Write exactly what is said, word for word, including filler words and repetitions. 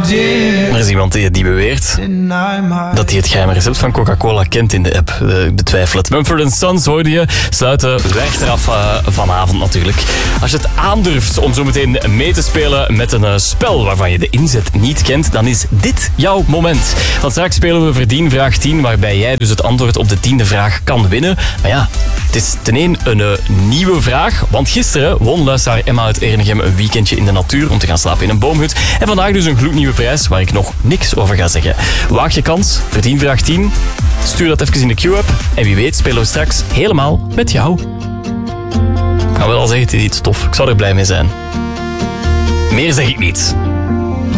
Er is iemand die, die beweert dat hij het geheime recept van Coca-Cola kent in de app. Uh, ik betwijfel het. Mumford and Sons hoorde je. Sluiten wijgt eraf uh, vanavond natuurlijk. Als je het aandurft om zo meteen mee te spelen met een uh, spel waarvan je de inzet niet kent, dan is dit jouw moment. Want straks spelen we Verdien vraag tien, waarbij jij dus het antwoord op de tiende vraag kan winnen. Maar ja, het is ten een een uh, nieuwe vraag, want gisteren won luisteraar Emma uit Ernegem een weekendje in de natuur om te gaan slapen in een boomhut. En vandaag dus een gloednieuwe prijs waar ik nog niks over ga zeggen. Waag je kans, Verdien vraag tien. Stuur dat even in de Q-app en wie weet spelen we straks helemaal met jou. Ik kan wel al zeggen, het is iets tof. Ik zou er blij mee zijn. Meer zeg ik niet.